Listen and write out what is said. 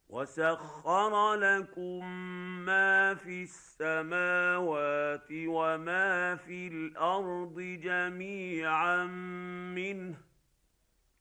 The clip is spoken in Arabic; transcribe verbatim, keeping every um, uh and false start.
وسخر لكم ما في السماوات وما في الارض جميعا منه